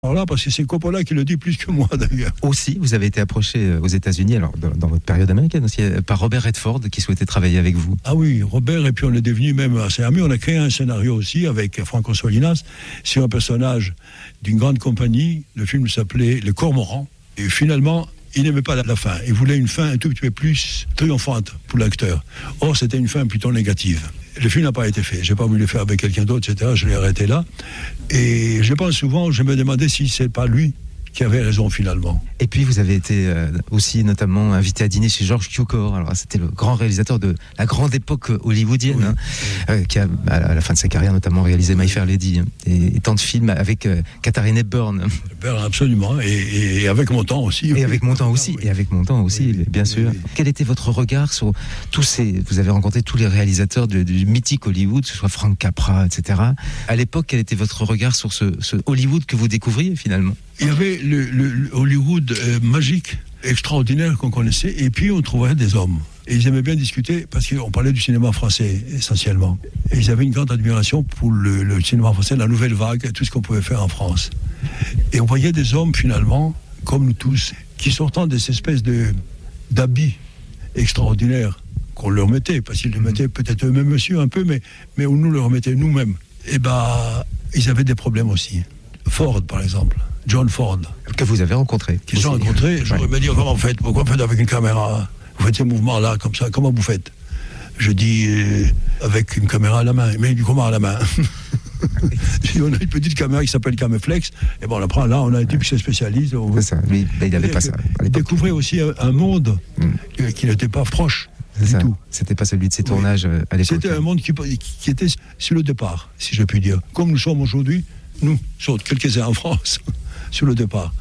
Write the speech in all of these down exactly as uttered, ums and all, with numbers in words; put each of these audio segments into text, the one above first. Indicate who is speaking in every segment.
Speaker 1: Alors là, parce que c'est Coppola qui le dit plus que moi d'ailleurs.
Speaker 2: Aussi, vous avez été approché aux États-Unis, alors dans, dans votre période américaine aussi, par Robert Redford qui souhaitait travailler avec vous.
Speaker 1: Ah oui, Robert, et puis on est devenu même assez amis. On a créé un scénario aussi avec Franco Solinas sur un personnage d'une grande compagnie. Le film s'appelait Le Cormoran. Et finalement, il n'aimait pas la fin. Il voulait une fin un tout petit peu plus triomphante pour l'acteur. Or, c'était une fin plutôt négative. Le film n'a pas été fait. Je n'ai pas voulu le faire avec quelqu'un d'autre, et cetera. Je l'ai arrêté là. Et je pense souvent, je me demandais si ce n'est pas lui qui avait raison finalement.
Speaker 2: Et puis vous avez été euh, aussi notamment invité à dîner chez George Cukor. Alors c'était le grand réalisateur de la grande époque hollywoodienne, oui, hein, oui. Euh, qui a à la fin de sa carrière notamment réalisé My Fair Lady, hein, et, et tant de films avec euh, Katharine Hepburn.
Speaker 1: Hepburn, absolument, et, et avec mon temps aussi.
Speaker 2: Et
Speaker 1: oui.
Speaker 2: avec mon temps aussi, oui. et avec mon temps aussi, oui, bien oui, sûr. Oui, oui. Quel était votre regard sur tous ces... Vous avez rencontré tous les réalisateurs du, du mythique Hollywood, que ce soit Frank Capra, et cetera. À l'époque, quel était votre regard sur ce, ce Hollywood que vous découvriez finalement ?
Speaker 1: Il y avait le, le, le Hollywood euh, magique, extraordinaire qu'on connaissait, et puis on trouvait des hommes. Et ils aimaient bien discuter, parce qu'on parlait du cinéma français, essentiellement. Et ils avaient une grande admiration pour le, le cinéma français, la nouvelle vague, et tout ce qu'on pouvait faire en France. Et on voyait des hommes, finalement, comme nous tous, qui sortant de ces espèces de, d'habits extraordinaires qu'on leur mettait, parce qu'ils le mettaient peut-être eux-mêmes, monsieur, un peu, mais, mais on nous le remettait nous-mêmes. Et bien, ils avaient des problèmes aussi. Ford, par exemple. John Ford.
Speaker 2: Que vous avez rencontré.
Speaker 1: Qui sont rencontrés. Je me dis, comment vous faites ? Pourquoi vous faites avec une caméra ? Vous faites ces mouvements-là, comme ça. Comment vous faites ? Je dis, euh, avec une caméra à la main. Mais du comment à la main ? Si on a une petite caméra qui s'appelle Cameflex, et bon, on la prend là, on a un type qui se spécialise. On...
Speaker 2: C'est ça, lui, il n'avait pas ça.
Speaker 1: Il découvrait aussi un, un monde mm. qui n'était pas proche.
Speaker 2: C'est
Speaker 1: du
Speaker 2: ça.
Speaker 1: Tout.
Speaker 2: C'était pas celui de ses tournages oui. à l'époque.
Speaker 1: C'était un monde qui, qui était sur le départ, si je puis dire. Comme nous sommes aujourd'hui, nous, sauf quelques-uns en France, sur le départ.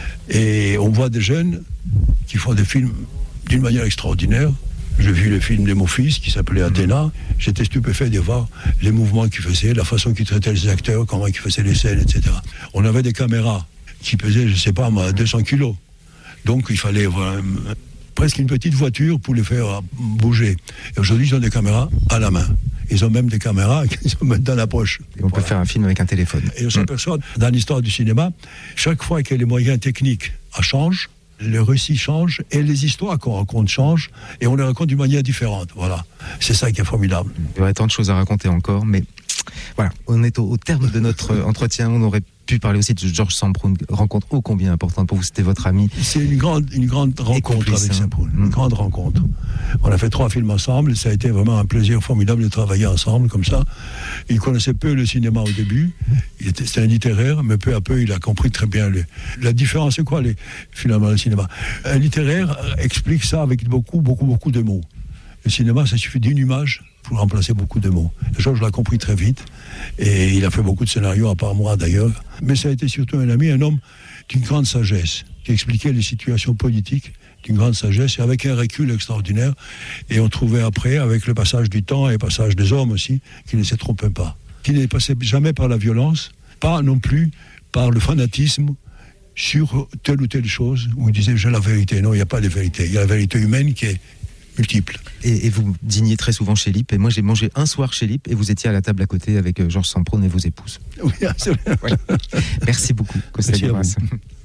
Speaker 1: Et on voit des jeunes qui font des films d'une manière extraordinaire. J'ai vu le film de mon fils qui s'appelait Athéna. J'étais stupéfait de voir les mouvements qu'il faisait, la façon qu'il traitait les acteurs, comment il faisait les scènes, et cetera. On avait des caméras qui pesaient, je ne sais pas, deux cents kilos. Donc il fallait avoir presque une petite voiture pour les faire bouger. Et aujourd'hui, ils ont des caméras à la main. Ils ont même des caméras qu'ils ont même dans la poche.
Speaker 2: Et on voilà. peut faire un film avec un téléphone.
Speaker 1: Et on s'aperçoit, mmh. dans l'histoire du cinéma, chaque fois que les moyens techniques changent, le récit change et les histoires qu'on raconte changent et on les raconte d'une manière différente. Voilà. C'est ça qui est formidable.
Speaker 2: Il y aurait tant de choses à raconter encore, mais voilà, on est au, au terme de notre entretien. On aurait pu parler aussi de Georges Samprun, rencontre ô combien importante pour vous, c'était votre ami.
Speaker 1: C'est une grande, une grande rencontre avec hein. Samprun, une mmh. grande rencontre. On a fait trois films ensemble, ça a été vraiment un plaisir formidable de travailler ensemble comme ça. Il connaissait peu le cinéma au début, il était, c'était un littéraire, mais peu à peu il a compris très bien le, la différence. C'est quoi les, finalement le cinéma ? Un littéraire explique ça avec beaucoup, beaucoup, beaucoup de mots. Le cinéma, ça suffit d'une image pour remplacer beaucoup de mots. Georges l'a compris très vite et il a fait beaucoup de scénarios, à part moi d'ailleurs. Mais ça a été surtout un ami, un homme d'une grande sagesse, qui expliquait les situations politiques d'une grande sagesse et avec un recul extraordinaire. Et on trouvait après, avec le passage du temps et le passage des hommes aussi, qu'il ne se trompait pas. Qu'il ne passait jamais par la violence, pas non plus par le fanatisme sur telle ou telle chose, où il disait j'ai la vérité. Non, il n'y a pas de vérité. Il y a la vérité humaine qui est multiple.
Speaker 2: Et, et vous dîniez très souvent chez Lippe, et moi j'ai mangé un soir chez Lippe, et vous étiez à la table à côté avec euh, Georges Samprun et vos épouses.
Speaker 1: Oui, absolument.
Speaker 2: Voilà. Merci beaucoup, Costa Gavras.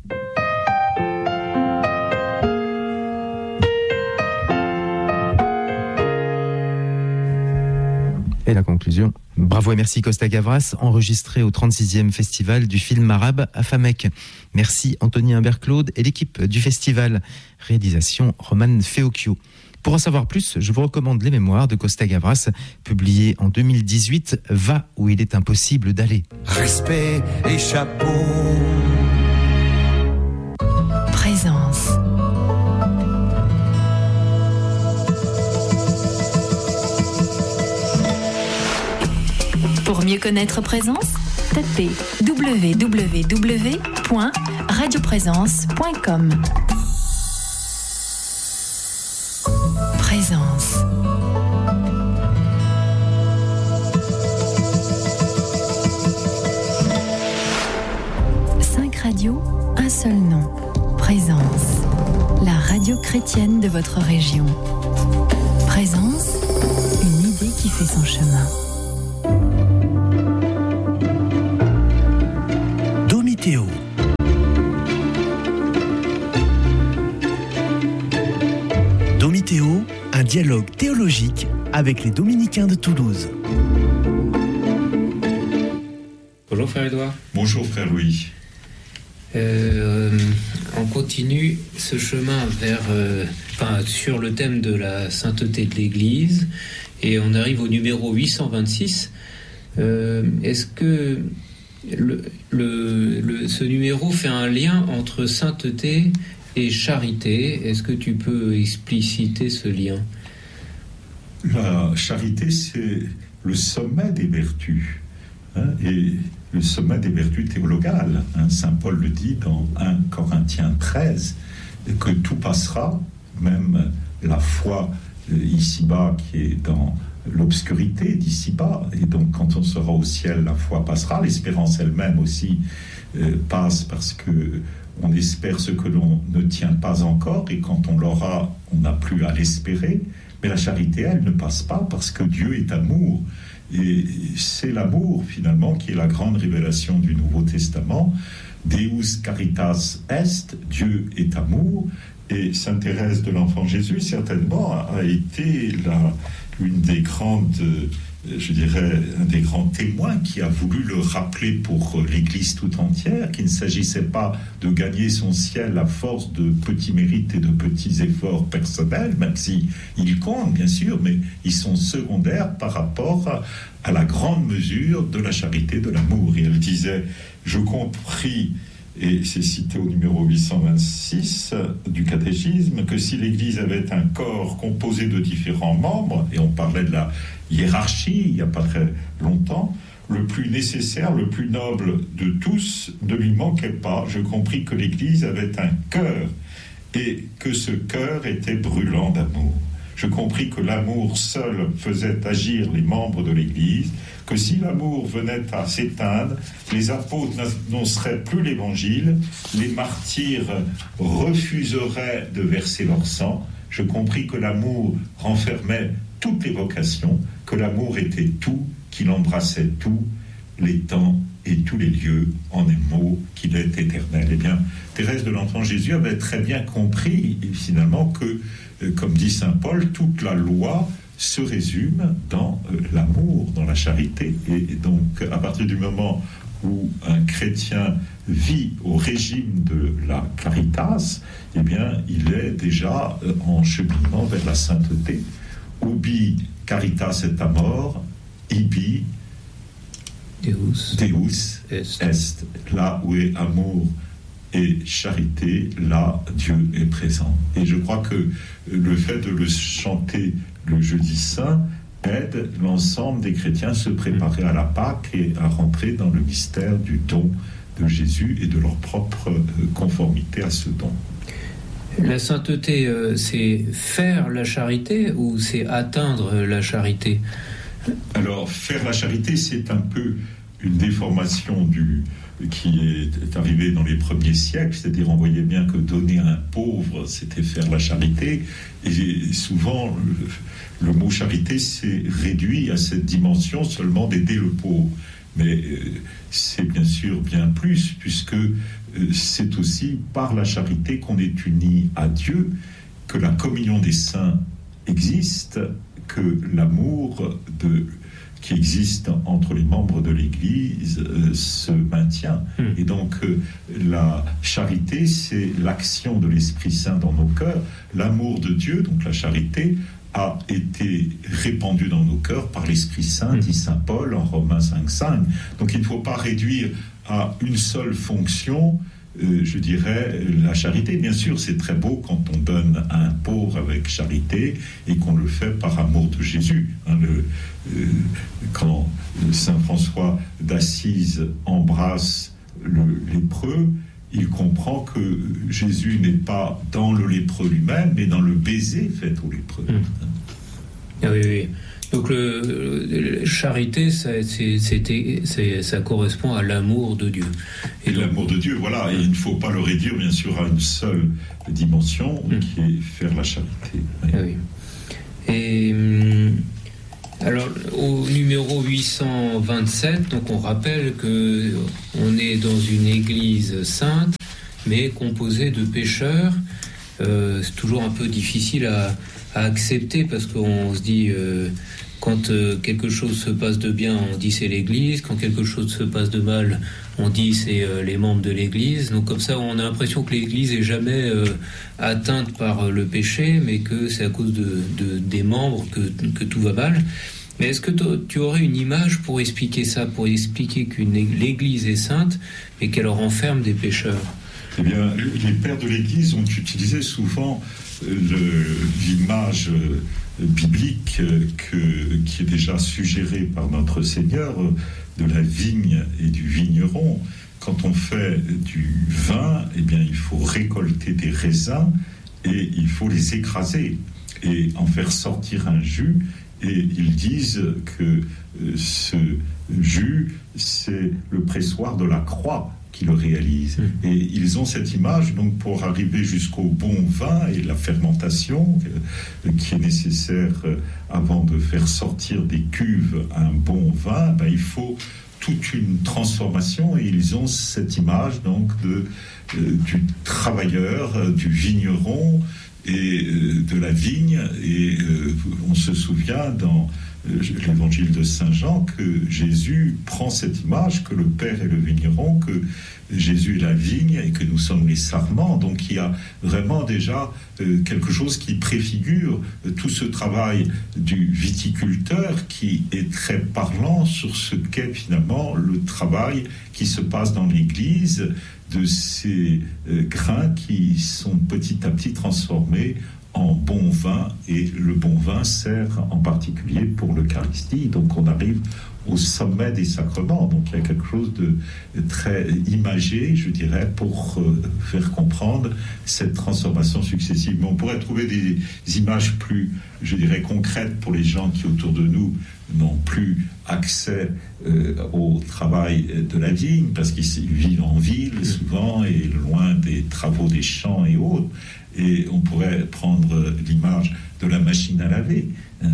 Speaker 2: Et la conclusion. Bravo et merci Costa Gavras, enregistré au trente-sixième festival du film arabe à Famec. Merci Anthony Humbert-Claude et l'équipe du festival. Réalisation Roman Feocchio. Pour en savoir plus, je vous recommande les mémoires de Costa Gavras, publiées en deux mille dix-huit, Va où il est impossible d'aller.
Speaker 3: Respect et chapeau.
Speaker 4: Présence. Pour mieux connaître Présence, tapez w w w point radio présence point com. Présence. Cinq radios, un seul nom. Présence. La radio chrétienne de votre région. Présence, une idée qui fait son chemin.
Speaker 3: Domiteo.
Speaker 5: Théo, un dialogue théologique avec les Dominicains de Toulouse.
Speaker 6: Bonjour frère Édouard.
Speaker 7: Bonjour frère Louis.
Speaker 6: Euh, on continue ce chemin vers, euh, enfin, sur le thème de la sainteté de l'Église et on arrive au numéro huit cent vingt-six. Euh, est-ce que le, le, le, ce numéro fait un lien entre sainteté et charité? Est-ce que tu peux expliciter ce lien?
Speaker 7: La charité, c'est le sommet des vertus, hein, et le sommet des vertus théologales. Hein. Saint Paul le dit dans premier Corinthiens treize, que tout passera, même la foi ici-bas qui est dans l'obscurité d'ici-bas. Et donc, quand on sera au ciel, la foi passera. L'espérance elle-même aussi euh, passe parce que on espère ce que l'on ne tient pas encore. Et quand on l'aura, on n'a plus à l'espérer. Mais la charité, elle ne passe pas parce que Dieu est amour. Et c'est l'amour, finalement, qui est la grande révélation du Nouveau Testament. Deus caritas est, Dieu est amour. Et Sainte Thérèse de l'Enfant Jésus, certainement, a été la, une des grandes, je dirais, un des grands témoins qui a voulu le rappeler pour l'Église tout entière, qu'il ne s'agissait pas de gagner son ciel à force de petits mérites et de petits efforts personnels, même si ils comptent, bien sûr, mais ils sont secondaires par rapport à, à la grande mesure de la charité, de l'amour. Et elle disait, je compris, et c'est cité au numéro huit cent vingt-six du catéchisme, que si l'Église avait un corps composé de différents membres, et on parlait de la hiérarchie il n'y a pas très longtemps, le plus nécessaire, le plus noble de tous ne lui manquait pas. Je compris que l'Église avait un cœur, et que ce cœur était brûlant d'amour. Je compris que l'amour seul faisait agir les membres de l'Église, que si l'amour venait à s'éteindre, les apôtres n'annonceraient plus l'Évangile, les martyrs refuseraient de verser leur sang. Je compris que l'amour renfermait toutes les vocations, que l'amour était tout, qu'il embrassait tout, les temps et tous les lieux, en un mot, qu'il est éternel. Eh bien, Thérèse de l'Enfant Jésus avait très bien compris, finalement, que, comme dit saint Paul, toute la loi se résume dans euh, l'amour, dans la charité. Et, et donc, à partir du moment où un chrétien vit au régime de la caritas, eh bien, il est déjà euh, en cheminement vers la sainteté. Ubi caritas et amor, ibi
Speaker 6: Deus,
Speaker 7: Deus est. est. Là où est amour et charité, là, Dieu est présent. Et je crois que le fait de le chanter le jeudi saint aide l'ensemble des chrétiens à se préparer à la Pâque et à rentrer dans le mystère du don de Jésus et de leur propre conformité à ce don.
Speaker 6: La sainteté, euh, c'est faire la charité ou c'est atteindre la charité?
Speaker 7: Alors, faire la charité, c'est un peu une déformation du, qui est arrivée dans les premiers siècles, c'est-à-dire on voyait bien que donner à un pauvre, c'était faire la charité, et souvent le, le mot charité s'est réduit à cette dimension seulement d'aider le pauvre. Mais euh, c'est bien sûr bien plus, puisque euh, c'est aussi par la charité qu'on est uni à Dieu, que la communion des saints existe, que l'amour de, qui existe entre les membres de l'Église euh, se maintient. Mmh. Et donc euh, la charité, c'est l'action de l'Esprit Saint dans nos cœurs. L'amour de Dieu, donc la charité, a été répandu dans nos cœurs par l'Esprit Saint, mmh. dit saint Paul en Romains cinq cinq. Donc il ne faut pas réduire à une seule fonction, euh, je dirais, la charité. Bien sûr, c'est très beau quand on donne à un pauvre avec charité et qu'on le fait par amour de Jésus. Hein, le, euh, quand saint François d'Assise embrasse le lépreux, il comprend que Jésus n'est pas dans le lépreux lui-même, mais dans le baiser fait au lépreux. Mmh.
Speaker 6: Ah oui, oui. Donc, le, le charité, ça, c'est, c'était, c'est, ça correspond à l'amour de Dieu.
Speaker 7: Et, Et donc, l'amour de Dieu, voilà. Et il ne faut pas le réduire, bien sûr, à une seule dimension, mmh. qui est faire la charité. Oui.
Speaker 6: Ah oui. Et hum, alors, au numéro huit cent vingt-sept, donc on rappelle que on est dans une église sainte, mais composée de pécheurs. euh, c'est toujours un peu difficile à, à accepter, parce qu'on se dit... Euh, Quand euh, quelque chose se passe de bien, on dit c'est l'Église. Quand quelque chose se passe de mal, on dit c'est euh, les membres de l'Église. Donc comme ça, on a l'impression que l'Église est jamais euh, atteinte par euh, le péché, mais que c'est à cause de, de, des membres que, que tout va mal. Mais est-ce que tu aurais une image pour expliquer ça, pour expliquer qu'une l'Église est sainte, mais qu'elle renferme des pécheurs?
Speaker 7: Eh bien, les pères de l'Église ont utilisé souvent le, l'image biblique que, qui est déjà suggérée par notre Seigneur de la vigne et du vigneron. Quand on fait du vin, eh bien, il faut récolter des raisins et il faut les écraser et en faire sortir un jus. Et ils disent que ce jus, c'est le pressoir de la croix qui le réalise. Mmh. Et ils ont cette image, donc pour arriver jusqu'au bon vin et la fermentation euh, qui est nécessaire euh, avant de faire sortir des cuves un bon vin, ben, il faut toute une transformation, et ils ont cette image donc de, euh, du travailleur, euh, du vigneron et euh, de la vigne. Et euh, on se souvient dans l'évangile de Saint Jean que Jésus prend cette image, que le Père est le vigneron, que Jésus est la vigne et que nous sommes les sarments. Donc il y a vraiment déjà euh, quelque chose qui préfigure euh, tout ce travail du viticulteur, qui est très parlant sur ce qu'est finalement le travail qui se passe dans l'Église, de ces euh, grains qui sont petit à petit transformés en bon vin, et le bon vin sert en particulier pour l'Eucharistie. Donc on arrive au sommet des sacrements. Donc il y a quelque chose de très imagé, je dirais, pour euh, faire comprendre cette transformation successive. Mais on pourrait trouver des images plus, je dirais, concrètes pour les gens qui autour de nous n'ont plus accès euh, au travail de la vigne, parce qu'ils vivent en ville souvent et loin des travaux des champs et autres. Et on pourrait prendre l'image de la machine à laver.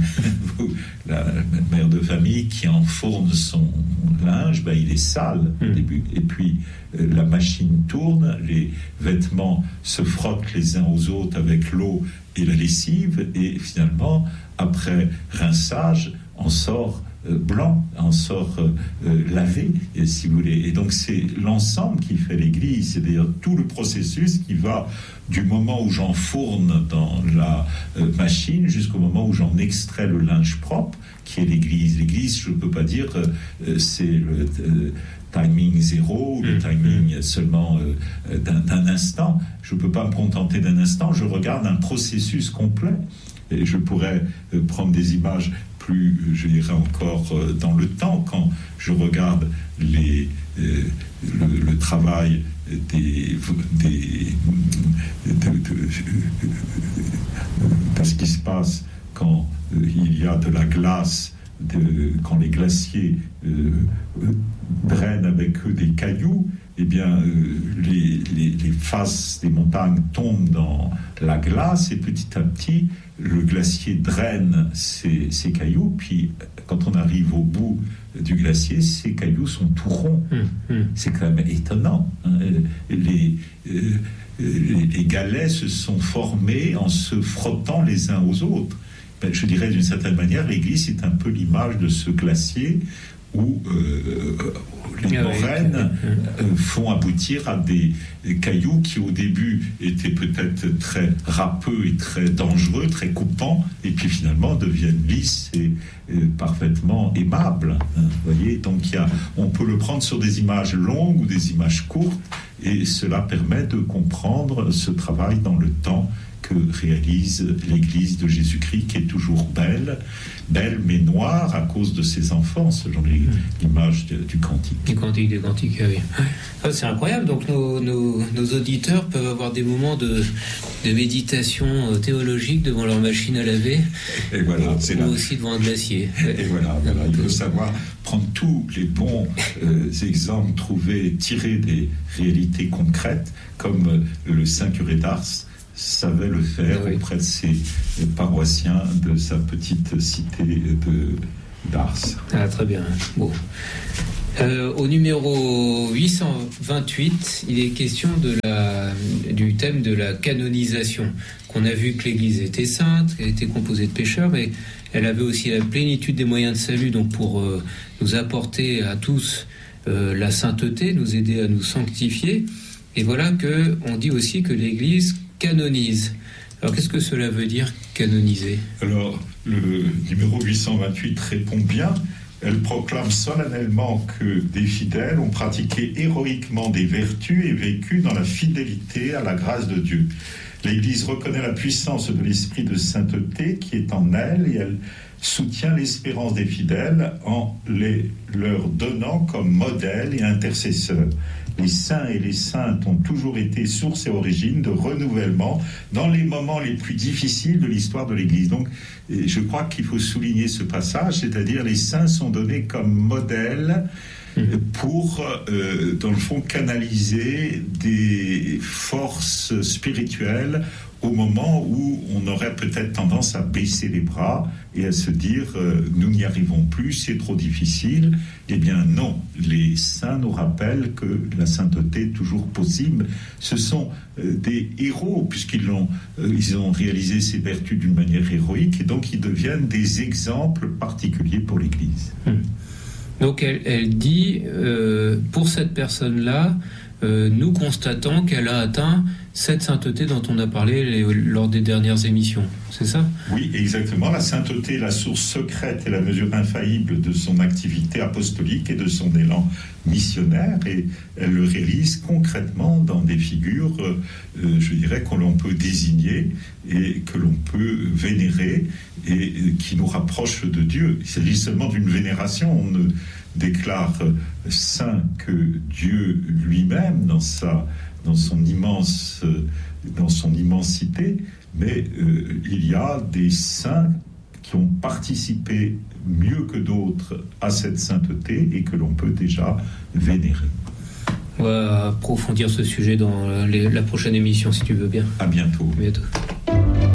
Speaker 7: La mère de famille qui enfourne son linge, ben il est sale au début. Et puis euh, la machine tourne, les vêtements se frottent les uns aux autres avec l'eau et la lessive. Et finalement, après rinçage, on sort euh, blanc, on sort euh, lavé, et, si vous voulez. Et donc c'est l'ensemble qui fait l'Église. C'est d'ailleurs tout le processus qui va du moment où j'enfourne dans la euh, machine jusqu'au moment où j'en extrais le linge propre, qui est l'Église. L'Église, je ne peux pas dire euh, c'est le euh, timing zéro, le timing seulement euh, d'un, d'un instant. Je ne peux pas me contenter d'un instant, je regarde un processus complet. Et je pourrais euh, prendre des images plus, je dirais encore, euh, dans le temps, quand je regarde les, euh, le, le travail des, des de, de, de, de ce qui se passe quand euh, il y a de la glace, de, quand les glaciers euh, euh, drainent avec eux des cailloux. Eh bien, euh, les, les, les faces des montagnes tombent dans la glace, et petit à petit, le glacier draine ces, ces cailloux. Puis, quand on arrive au bout du glacier, ces cailloux sont tout ronds. Mmh, mmh. C'est quand même étonnant. Hein. Les, euh, les, les galets se sont formés en se frottant les uns aux autres. Ben, je dirais d'une certaine manière, l'Église est un peu l'image de ce glacier où euh, les moraines euh, font aboutir à des, des cailloux qui au début étaient peut-être très râpeux et très dangereux, très coupants, et puis finalement deviennent lisses et euh, parfaitement aimables. Hein, vous voyez, donc y a, on peut le prendre sur des images longues ou des images courtes, et cela permet de comprendre ce travail dans le temps que réalise l'Église de Jésus-Christ, qui est toujours belle, belle mais noire à cause de ses enfants, selon l'image de, du cantique.
Speaker 6: Du cantique, du cantique, oui. Ah, c'est incroyable, donc nos, nos, nos auditeurs peuvent avoir des moments de, de méditation théologique devant leur machine à laver,
Speaker 7: et voilà, c'est
Speaker 6: ou
Speaker 7: là.
Speaker 6: aussi devant un glacier.
Speaker 7: Et voilà, voilà, il faut savoir prendre tous les bons euh, exemples trouvés, tirés des réalités concrètes, comme euh, le Saint curé d'Ars savait le faire oui. auprès de ses paroissiens de sa petite cité de d'Ars.
Speaker 6: Ah, très bien. Bon. Euh, au numéro huit cent vingt-huit, il est question de la, du thème de la canonisation. Qu'on a vu que l'Église était sainte, qu'elle était composée de pécheurs, mais elle avait aussi la plénitude des moyens de salut, donc pour euh, nous apporter à tous euh, la sainteté, nous aider à nous sanctifier. Et voilà que on dit aussi que l'Église canonise. Alors qu'est-ce que cela veut dire, canoniser ?
Speaker 7: Alors, le numéro huit cent vingt-huit répond bien. Elle proclame solennellement que des fidèles ont pratiqué héroïquement des vertus et vécu dans la fidélité à la grâce de Dieu. L'Église reconnaît la puissance de l'esprit de sainteté qui est en elle et elle soutient l'espérance des fidèles en les, leur donnant comme modèle et intercesseur. Les saints et les saintes ont toujours été source et origine de renouvellement dans les moments les plus difficiles de l'histoire de l'Église. Donc, je crois qu'il faut souligner ce passage, c'est-à-dire les saints sont donnés comme modèle pour, euh, dans le fond, canaliser des forces spirituelles au moment où on aurait peut-être tendance à baisser les bras et à se dire euh, nous n'y arrivons plus, c'est trop difficile. Eh bien non, les saints nous rappellent que la sainteté est toujours possible. Ce sont euh, des héros puisqu'ils ont, euh, ils ont réalisé ces vertus d'une manière héroïque et donc ils deviennent des exemples particuliers pour l'Église.
Speaker 6: Hum. Donc elle, elle dit, euh, pour cette personne-là, euh, nous constatons qu'elle a atteint cette sainteté dont on a parlé les, lors des dernières émissions. C'est ça ?
Speaker 7: Oui, exactement. La sainteté est la source secrète et la mesure infaillible de son activité apostolique et de son élan missionnaire. Et elle le réalise concrètement dans des figures, euh, je dirais, que l'on peut désigner et que l'on peut vénérer et qui nous rapprochent de Dieu. Il s'agit seulement d'une vénération. On ne déclare saint que Dieu lui-même dans sa dans son immense, dans son immensité, mais euh, il y a des saints qui ont participé mieux que d'autres à cette sainteté et que l'on peut déjà vénérer.
Speaker 6: On va approfondir ce sujet dans les, la prochaine émission, si tu veux bien.
Speaker 7: À bientôt.
Speaker 6: À bientôt.